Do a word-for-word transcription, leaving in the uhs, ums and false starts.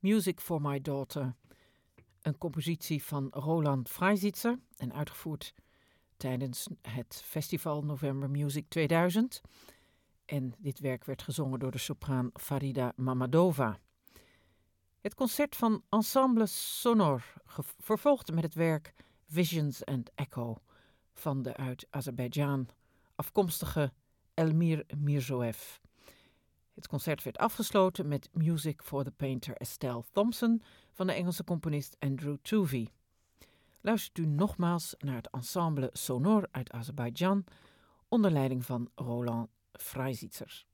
Music for My Daughter. Een compositie van Roland Freisitzer en uitgevoerd tijdens het festival November Music tweeduizend. En dit werk werd gezongen door de sopraan Farida Mamadova. Het concert van Ensemble Sonor vervolgde met het werk Visions and Echo van de uit Azerbeidzjan afkomstige Elmir Mirzoev. Het concert werd afgesloten met Music for the Painter Estelle Thompson van de Engelse componist Andrew Tuvey. Luistert u nogmaals naar het Ensemble Sonor uit Azerbeidzjan onder leiding van Roland Freisitzer.